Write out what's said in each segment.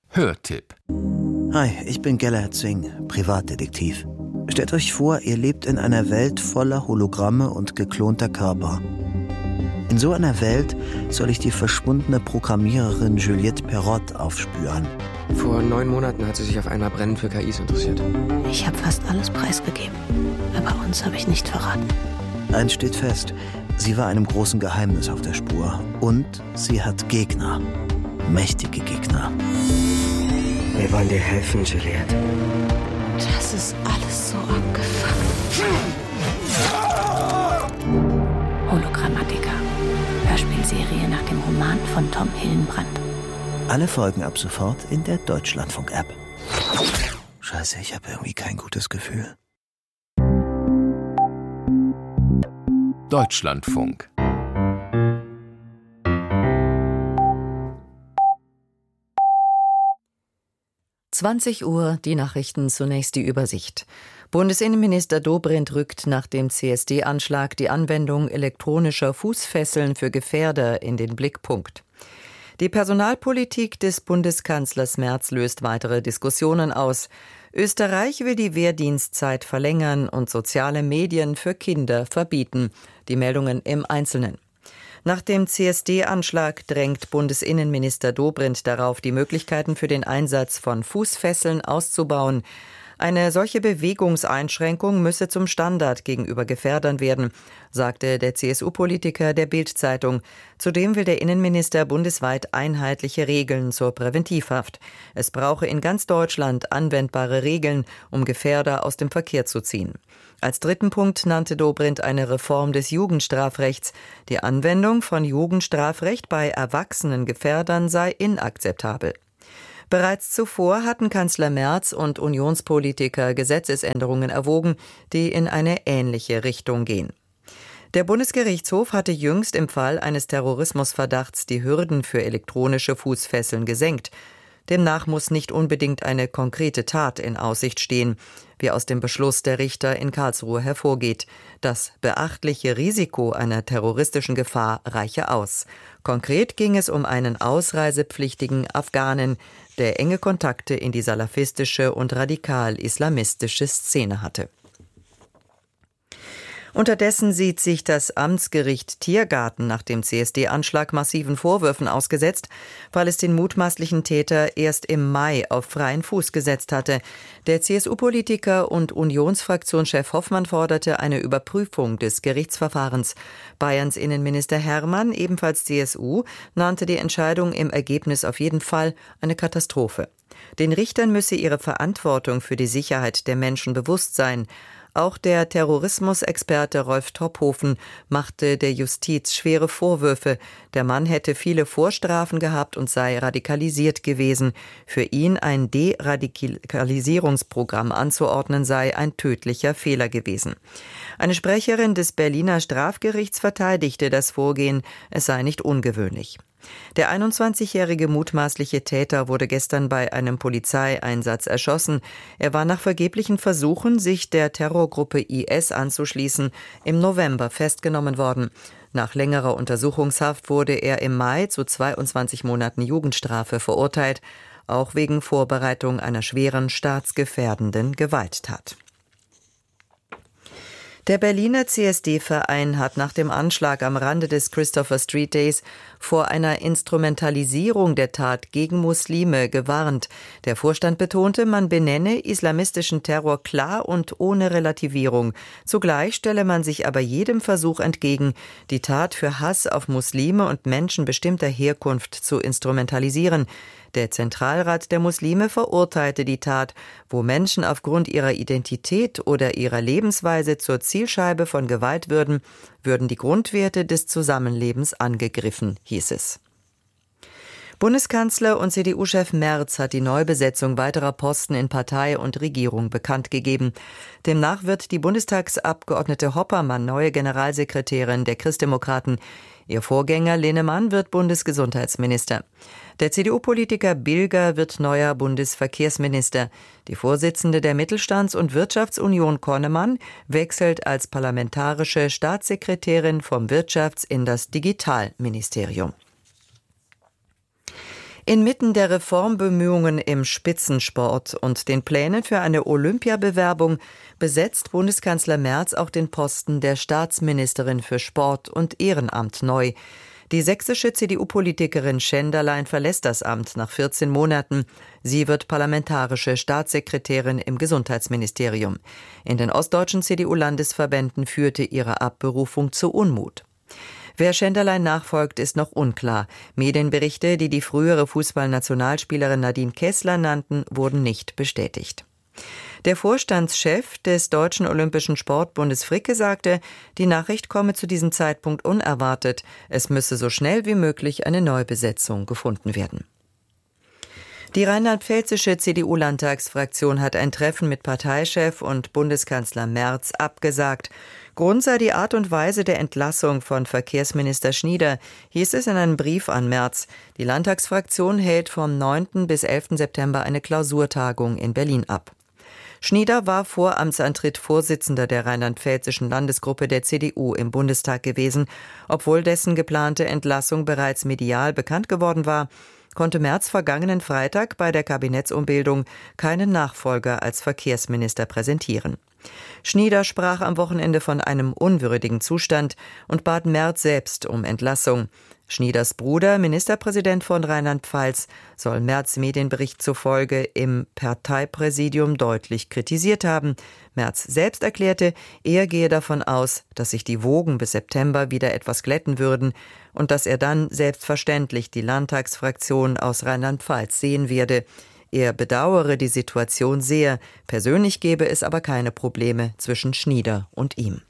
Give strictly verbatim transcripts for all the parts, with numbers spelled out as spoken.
Hörtipp. Hi, ich bin Gellert Singh, Privatdetektiv. Stellt euch vor, ihr lebt in einer Welt voller Hologramme und geklonter Körper. In so einer Welt soll ich die verschwundene Programmiererin Juliette Perrott aufspüren. Vor neun Monaten hat sie sich auf einmal brennend für K Is interessiert. Ich habe fast alles preisgegeben, aber uns habe ich nicht verraten. Eins steht fest, sie war einem großen Geheimnis auf der Spur. Und sie hat Gegner. Mächtige Gegner. Wir wollen dir helfen, Juliette. Das ist alles so abgefuckt. Hologrammatica. Hörspielserie nach dem Roman von Tom Hillenbrand. Alle Folgen ab sofort in der Deutschlandfunk-App. Scheiße, ich habe irgendwie kein gutes Gefühl. Deutschlandfunk. zwanzig Uhr, die Nachrichten, zunächst die Übersicht. Bundesinnenminister Dobrindt rückt nach dem C S D-Anschlag die Anwendung elektronischer Fußfesseln für Gefährder in den Blickpunkt. Die Personalpolitik des Bundeskanzlers Merz löst weitere Diskussionen aus. Österreich will die Wehrdienstzeit verlängern und soziale Medien für Kinder verbieten. Die Meldungen im Einzelnen. Nach dem C S D-Anschlag drängt Bundesinnenminister Dobrindt darauf, die Möglichkeiten für den Einsatz von Fußfesseln auszubauen. Eine solche Bewegungseinschränkung müsse zum Standard gegenüber Gefährdern werden, sagte der C S U-Politiker der Bild-Zeitung. Zudem will der Innenminister bundesweit einheitliche Regeln zur Präventivhaft. Es brauche in ganz Deutschland anwendbare Regeln, um Gefährder aus dem Verkehr zu ziehen. Als dritten Punkt nannte Dobrindt eine Reform des Jugendstrafrechts. Die Anwendung von Jugendstrafrecht bei erwachsenen Gefährdern sei inakzeptabel. Bereits zuvor hatten Kanzler Merz und Unionspolitiker Gesetzesänderungen erwogen, die in eine ähnliche Richtung gehen. Der Bundesgerichtshof hatte jüngst im Fall eines Terrorismusverdachts die Hürden für elektronische Fußfesseln gesenkt. Demnach muss nicht unbedingt eine konkrete Tat in Aussicht stehen, wie aus dem Beschluss der Richter in Karlsruhe hervorgeht. Das beachtliche Risiko einer terroristischen Gefahr reiche aus. Konkret ging es um einen ausreisepflichtigen Afghanen, der enge Kontakte in die salafistische und radikal-islamistische Szene hatte. Unterdessen sieht sich das Amtsgericht Tiergarten nach dem C S D-Anschlag massiven Vorwürfen ausgesetzt, weil es den mutmaßlichen Täter erst im Mai auf freien Fuß gesetzt hatte. Der C S U-Politiker und Unionsfraktionschef Hoffmann forderte eine Überprüfung des Gerichtsverfahrens. Bayerns Innenminister Hermann, ebenfalls C S U, nannte die Entscheidung im Ergebnis auf jeden Fall eine Katastrophe. Den Richtern müsse ihre Verantwortung für die Sicherheit der Menschen bewusst sein. Auch der Terrorismusexperte Rolf Tophofen machte der Justiz schwere Vorwürfe. Der Mann hätte viele Vorstrafen gehabt und sei radikalisiert gewesen. Für ihn ein Deradikalisierungsprogramm anzuordnen sei ein tödlicher Fehler gewesen. Eine Sprecherin des Berliner Strafgerichts verteidigte das Vorgehen, es sei nicht ungewöhnlich. Der einundzwanzigjährige mutmaßliche Täter wurde gestern bei einem Polizeieinsatz erschossen. Er war nach vergeblichen Versuchen, sich der Terrorgruppe I S anzuschließen, im November festgenommen worden. Nach längerer Untersuchungshaft wurde er im Mai zu zweiundzwanzig Monaten Jugendstrafe verurteilt, auch wegen Vorbereitung einer schweren staatsgefährdenden Gewalttat. Der Berliner C S D-Verein hat nach dem Anschlag am Rande des Christopher Street Days vor einer Instrumentalisierung der Tat gegen Muslime gewarnt. Der Vorstand betonte, man benenne islamistischen Terror klar und ohne Relativierung. Zugleich stelle man sich aber jedem Versuch entgegen, die Tat für Hass auf Muslime und Menschen bestimmter Herkunft zu instrumentalisieren. Der Zentralrat der Muslime verurteilte die Tat, wo Menschen aufgrund ihrer Identität oder ihrer Lebensweise zur Zielscheibe von Gewalt würden, würden die Grundwerte des Zusammenlebens angegriffen, hieß es. Bundeskanzler und C D U-Chef Merz hat die Neubesetzung weiterer Posten in Partei und Regierung bekannt gegeben. Demnach wird die Bundestagsabgeordnete Hoppermann neue Generalsekretärin der Christdemokraten. Ihr Vorgänger Linnemann wird Bundesgesundheitsminister. Der C D U-Politiker Bilger wird neuer Bundesverkehrsminister. Die Vorsitzende der Mittelstands- und Wirtschaftsunion Konnemann wechselt als parlamentarische Staatssekretärin vom Wirtschafts- in das Digitalministerium. Inmitten der Reformbemühungen im Spitzensport und den Plänen für eine Olympiabewerbung besetzt Bundeskanzler Merz auch den Posten der Staatsministerin für Sport und Ehrenamt neu. Die sächsische C D U-Politikerin Schenderlein verlässt das Amt nach vierzehn Monaten. Sie wird parlamentarische Staatssekretärin im Gesundheitsministerium. In den ostdeutschen C D U-Landesverbänden führte ihre Abberufung zu Unmut. Wer Schenderlein nachfolgt, ist noch unklar. Medienberichte, die die frühere Fußballnationalspielerin Nadine Kessler nannten, wurden nicht bestätigt. Der Vorstandschef des Deutschen Olympischen Sportbundes Fricke sagte, die Nachricht komme zu diesem Zeitpunkt unerwartet. Es müsse so schnell wie möglich eine Neubesetzung gefunden werden. Die rheinland-pfälzische C D U-Landtagsfraktion hat ein Treffen mit Parteichef und Bundeskanzler Merz abgesagt. Grund sei die Art und Weise der Entlassung von Verkehrsminister Schnieder, hieß es in einem Brief an Merz. Die Landtagsfraktion hält vom neunten bis elften September eine Klausurtagung in Berlin ab. Schnieder war vor Amtsantritt Vorsitzender der rheinland-pfälzischen Landesgruppe der C D U im Bundestag gewesen. Obwohl dessen geplante Entlassung bereits medial bekannt geworden war, konnte Merz vergangenen Freitag bei der Kabinettsumbildung keinen Nachfolger als Verkehrsminister präsentieren. Schnieder sprach am Wochenende von einem unwürdigen Zustand und bat Merz selbst um Entlassung. Schnieders Bruder, Ministerpräsident von Rheinland-Pfalz, soll Merz Medienbericht zufolge im Parteipräsidium deutlich kritisiert haben. Merz selbst erklärte, er gehe davon aus, dass sich die Wogen bis September wieder etwas glätten würden und dass er dann selbstverständlich die Landtagsfraktion aus Rheinland-Pfalz sehen werde. Er bedauere die Situation sehr, persönlich gebe es aber keine Probleme zwischen Schnieder und ihm.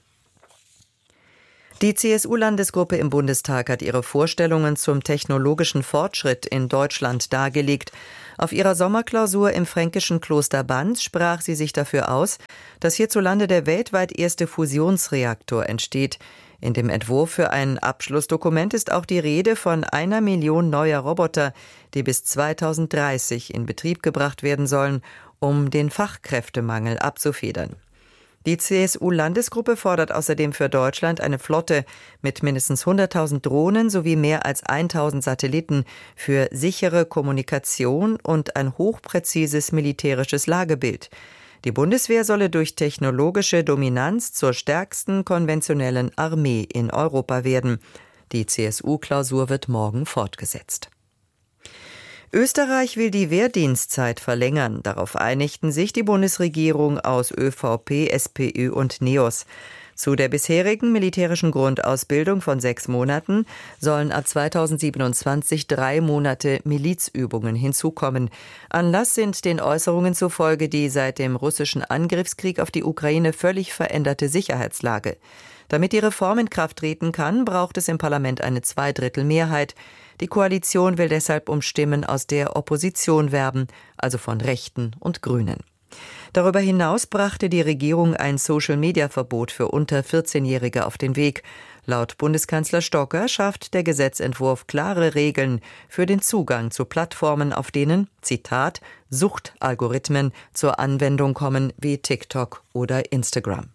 Die C S U-Landesgruppe im Bundestag hat ihre Vorstellungen zum technologischen Fortschritt in Deutschland dargelegt. Auf ihrer Sommerklausur im fränkischen Kloster Banz sprach sie sich dafür aus, dass hierzulande der weltweit erste Fusionsreaktor entsteht. In dem Entwurf für ein Abschlussdokument ist auch die Rede von einer Million neuer Roboter, die bis zweitausenddreißig in Betrieb gebracht werden sollen, um den Fachkräftemangel abzufedern. Die C S U-Landesgruppe fordert außerdem für Deutschland eine Flotte mit mindestens hunderttausend Drohnen sowie mehr als tausend Satelliten für sichere Kommunikation und ein hochpräzises militärisches Lagebild. Die Bundeswehr solle durch technologische Dominanz zur stärksten konventionellen Armee in Europa werden. Die C S U-Klausur wird morgen fortgesetzt. Österreich will die Wehrdienstzeit verlängern. Darauf einigten sich die Bundesregierung aus ÖVP, SPÖ und NEOS. Zu der bisherigen militärischen Grundausbildung von sechs Monaten sollen ab zweitausendsiebenundzwanzig drei Monate Milizübungen hinzukommen. Anlass sind den Äußerungen zufolge die seit dem russischen Angriffskrieg auf die Ukraine völlig veränderte Sicherheitslage. Damit die Reform in Kraft treten kann, braucht es im Parlament eine Zweidrittelmehrheit. Die Koalition will deshalb um Stimmen aus der Opposition werben, also von Rechten und Grünen. Darüber hinaus brachte die Regierung ein Social-Media-Verbot für unter vierzehnjährige auf den Weg. Laut Bundeskanzler Stocker schafft der Gesetzentwurf klare Regeln für den Zugang zu Plattformen, auf denen, Zitat, Suchtalgorithmen zur Anwendung kommen wie TikTok oder Instagram.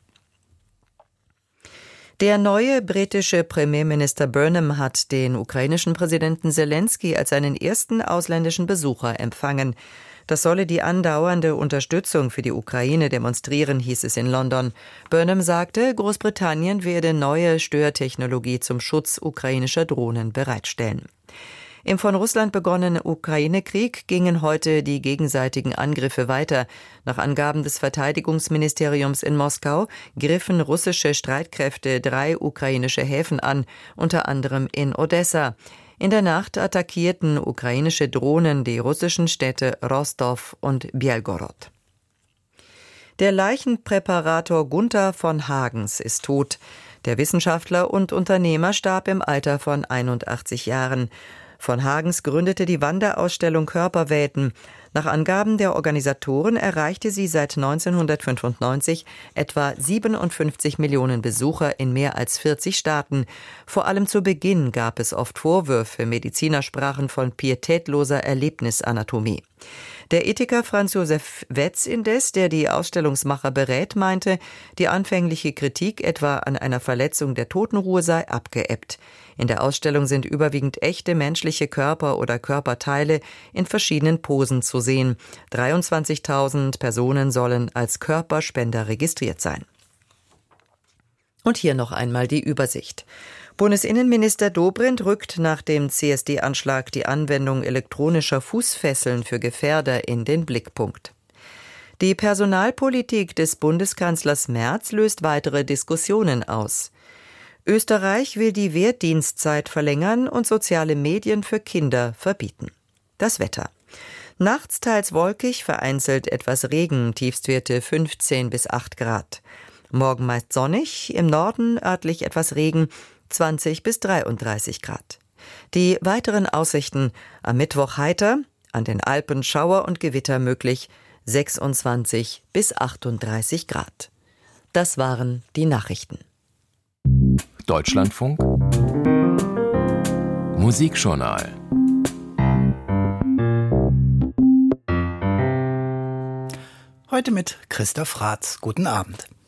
Der neue britische Premierminister Burnham hat den ukrainischen Präsidenten Zelensky als seinen ersten ausländischen Besucher empfangen. Das solle die andauernde Unterstützung für die Ukraine demonstrieren, hieß es in London. Burnham sagte, Großbritannien werde neue Störtechnologie zum Schutz ukrainischer Drohnen bereitstellen. Im von Russland begonnenen Ukraine-Krieg gingen heute die gegenseitigen Angriffe weiter. Nach Angaben des Verteidigungsministeriums in Moskau griffen russische Streitkräfte drei ukrainische Häfen an, unter anderem in Odessa. In der Nacht attackierten ukrainische Drohnen die russischen Städte Rostov und Bjelgorod. Der Leichenpräparator Gunther von Hagens ist tot. Der Wissenschaftler und Unternehmer starb im Alter von einundachtzig Jahren. Von Hagens gründete die Wanderausstellung Körperwelten. Nach Angaben der Organisatoren erreichte sie seit neunzehnhundertfünfundneunzig etwa siebenundfünfzig Millionen Besucher in mehr als vierzig Staaten. Vor allem zu Beginn gab es oft Vorwürfe, Mediziner sprachen von pietätloser Erlebnisanatomie. Der Ethiker Franz Josef Wetz indes, der die Ausstellungsmacher berät, meinte, die anfängliche Kritik etwa an einer Verletzung der Totenruhe sei abgeebbt. In der Ausstellung sind überwiegend echte menschliche Körper oder Körperteile in verschiedenen Posen zu sehen. dreiundzwanzigtausend Personen sollen als Körperspender registriert sein. Und hier noch einmal die Übersicht. Bundesinnenminister Dobrindt rückt nach dem C S D-Anschlag die Anwendung elektronischer Fußfesseln für Gefährder in den Blickpunkt. Die Personalpolitik des Bundeskanzlers Merz löst weitere Diskussionen aus. Österreich will die Wehrdienstzeit verlängern und soziale Medien für Kinder verbieten. Das Wetter. Nachts teils wolkig, vereinzelt etwas Regen, Tiefstwerte fünfzehn bis acht Grad. Morgen meist sonnig, im Norden örtlich etwas Regen, zwanzig bis dreiunddreißig Grad. Die weiteren Aussichten: am Mittwoch heiter, an den Alpen Schauer und Gewitter möglich, sechsundzwanzig bis achtunddreißig Grad. Das waren die Nachrichten. Deutschlandfunk Musikjournal. Heute mit Christoph Raths. Guten Abend.